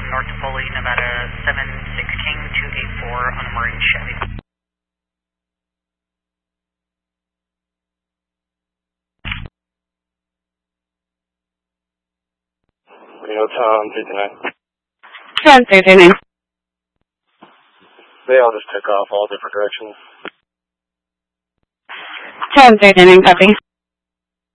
North Foley, Nevada 716-284 on a Marine Chevy. Reno Tom 59. Tom 39. They all just took off all different directions. Tom 39, copy.